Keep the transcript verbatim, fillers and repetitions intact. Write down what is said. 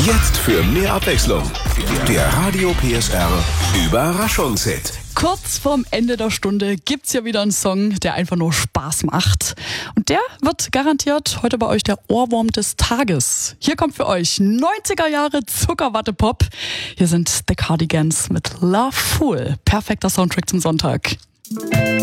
Jetzt für mehr Abwechslung. Der Radio P S R Überraschungshit. Kurz vorm Ende der Stunde gibt's ja wieder einen Song, der einfach nur Spaß macht. Und der wird garantiert heute bei euch der Ohrwurm des Tages. Hier kommt für euch neunziger Jahre Zuckerwatte-Pop. Hier sind The Cardigans mit Love Fool. Perfekter Soundtrack zum Sonntag.